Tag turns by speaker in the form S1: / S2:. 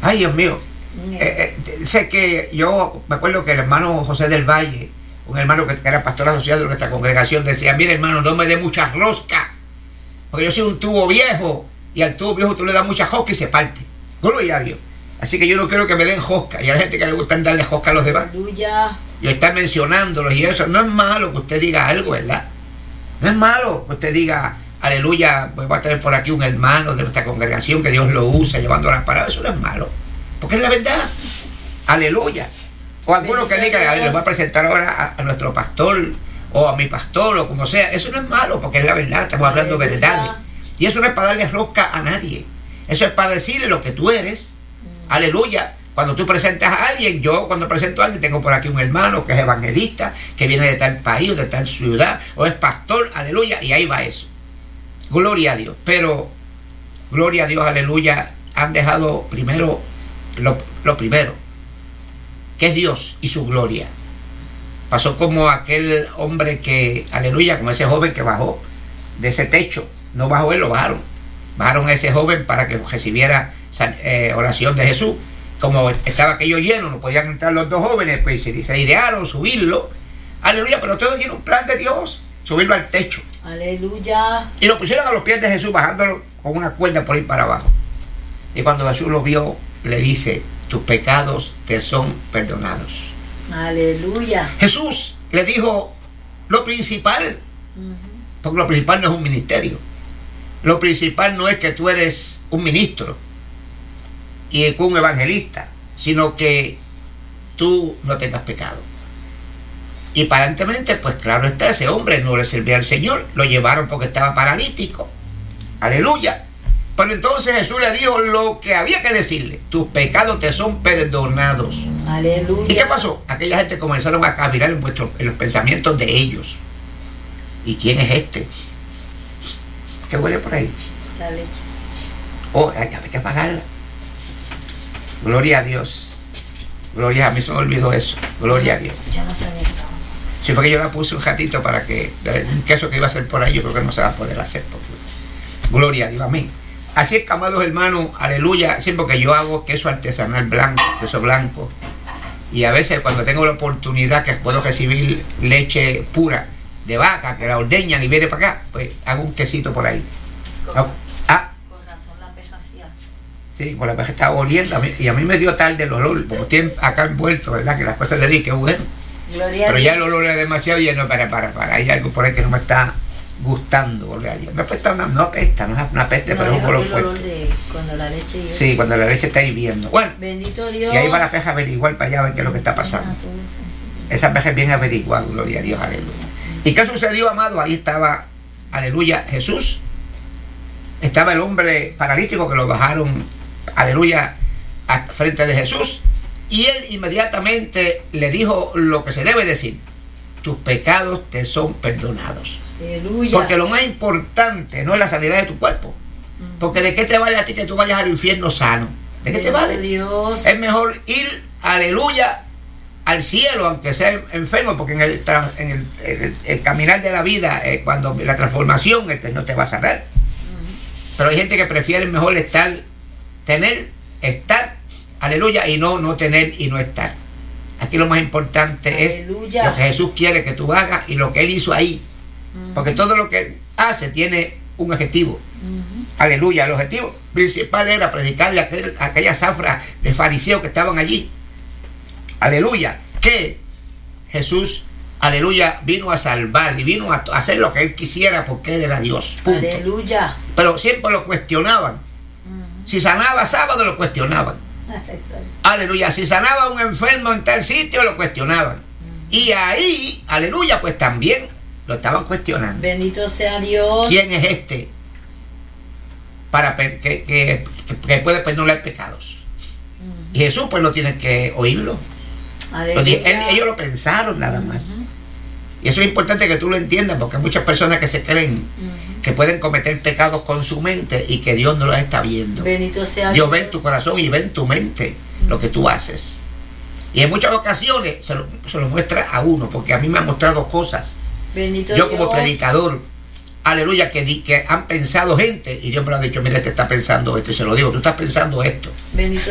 S1: Ay, Dios mío. Sé que yo me acuerdo que el hermano José del Valle, un hermano que era pastor asociado de nuestra congregación, decía: mira, hermano, no me dé mucha rosca, porque yo soy un tubo viejo, y al tubo viejo tú le das mucha rosca y se parte. Gloria a Dios. Así que yo no quiero que me den rosca, y a la gente que le gusta darle rosca a los demás.
S2: Aleluya.
S1: Y estar mencionándolos y eso. No es malo que usted diga algo, ¿verdad? No es malo que usted diga: aleluya, pues voy a tener por aquí un hermano de nuestra congregación que Dios lo usa llevando las palabras. Eso no es malo, porque es la verdad. Aleluya. O alguno que diga: les voy a presentar ahora a nuestro pastor, o a mi pastor, o como sea. Eso no es malo, porque es la verdad. Estamos hablando de verdades. Y eso no es para darle rosca a nadie. Eso es para decirle lo que tú eres. Aleluya. Cuando tú presentas a alguien, yo cuando presento a alguien tengo por aquí un hermano que es evangelista, que viene de tal país o de tal ciudad, o es pastor, aleluya, y ahí va eso. Gloria a Dios. Pero, gloria a Dios, aleluya, han dejado primero lo primero, que es Dios y su gloria. Pasó como aquel hombre que, aleluya, como ese joven que bajó de ese techo. No bajó él, lo bajaron. Bajaron a ese joven para que recibiera oración de Jesús. Como estaba aquello lleno, no podían entrar los dos jóvenes, pues se idearon subirlo. Aleluya, pero todo tiene un plan de Dios. Subirlo al techo.
S2: Aleluya.
S1: Y lo pusieron a los pies de Jesús, bajándolo con una cuerda por ahí para abajo. Y cuando Jesús lo vio, le dice: tus pecados te son perdonados.
S2: Aleluya.
S1: Jesús le dijo lo principal, porque lo principal no es un ministerio. Lo principal no es que tú eres un ministro y un evangelista, sino que tú no tengas pecado. Y aparentemente, pues claro está, ese hombre no le servía al Señor, lo llevaron porque estaba paralítico. Aleluya. Pero entonces Jesús le dijo lo que había que decirle: tus pecados te son perdonados.
S2: Aleluya.
S1: ¿Y qué pasó? Aquella gente comenzaron a cavilar en los pensamientos de ellos. ¿Y quién es este? ¿Qué huele por ahí?
S2: La leche.
S1: Oh, hay que apagarla. Gloria a Dios. Gloria, a mí se me olvidó eso. Gloria a Dios.
S2: Ya no sabía que estaba.
S1: Sí, porque yo la puse un ratito para que un queso que iba a hacer por ahí, yo creo que no se va a poder hacer. Gloria a Dios, amén. Así es que, amados hermanos, aleluya, siempre que yo hago queso artesanal blanco, queso blanco, y a veces cuando tengo la oportunidad que puedo recibir leche pura de vaca, que la ordeñan y viene para acá, pues hago un quesito por ahí.
S2: Con razón la peja hacía.
S1: Sí, con la peja estaba oliendo, y a mí me dio tarde el olor, como estoy acá envuelto, ¿verdad? Que las cosas de Dios, qué bueno.
S2: Gloria.
S1: Pero ya el olor es demasiado lleno, para, hay algo por ahí que no me está gustando, gloria a Dios. No apesta, no es una peste, pero es un olor fuerte.
S2: De cuando la leche hirve.
S1: Sí, cuando la leche está hirviendo. Bueno,
S2: bendito Dios.
S1: y ahí va la peja a averiguar para allá a ver qué es lo que está pasando. Esa peja es bien averiguada, gloria a Dios, aleluya. ¿Y qué sucedió, amado? Ahí estaba, aleluya, Jesús. Estaba el hombre paralítico que lo bajaron, aleluya, frente de Jesús. Y él inmediatamente le dijo lo que se debe decir: tus pecados te son perdonados.
S2: Aleluya.
S1: Porque lo más importante no es la sanidad de tu cuerpo. Porque ¿de qué te vale a ti que tú vayas al infierno sano? ¿De qué te vale?
S2: Dios.
S1: Es mejor ir, aleluya, al cielo, aunque sea enfermo, porque en el caminar de la vida, cuando la transformación no te vas a dar. Pero hay gente que prefiere mejor estar, aleluya, y no tener y no estar. Aquí lo más importante es lo que Jesús quiere que tú hagas y lo que Él hizo ahí. Porque todo lo que Él hace tiene un objetivo. Aleluya. El objetivo principal era predicarle a aquella zafra de fariseos que estaban allí. Aleluya. Que Jesús, aleluya, vino a salvar y vino a hacer lo que Él quisiera porque Él era Dios. Punto.
S2: Aleluya.
S1: Pero siempre lo cuestionaban. Si sanaba sábado, lo cuestionaban. Aleluya. Si sanaba a un enfermo en tal sitio, lo cuestionaban. Y ahí, aleluya, pues también lo estaban cuestionando.
S2: Bendito sea Dios.
S1: ¿Quién es este para que puede perdonar pecados? Y Jesús pues no tiene que oírlo. Ellos lo pensaron nada más. Y eso es importante que tú lo entiendas, porque hay muchas personas que se creen que pueden cometer pecados con su mente y que Dios no los está viendo.
S2: Bendito sea
S1: Dios ve en tu corazón y ve en tu mente lo que tú haces. Y en muchas ocasiones se lo muestra a uno, porque a mí me ha mostrado cosas.
S2: Bendito
S1: yo
S2: Dios.
S1: Como predicador, aleluya, que han pensado gente y Dios me lo ha dicho: mira, te está pensando esto, y se lo digo, tú estás pensando esto.
S2: Bendito